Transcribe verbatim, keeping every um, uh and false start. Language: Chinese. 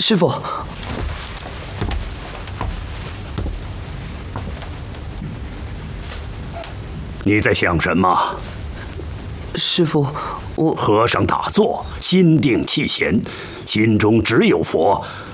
师傅， 你在想什么？ 师傅，我和尚打坐，心定气闲，心中只有佛，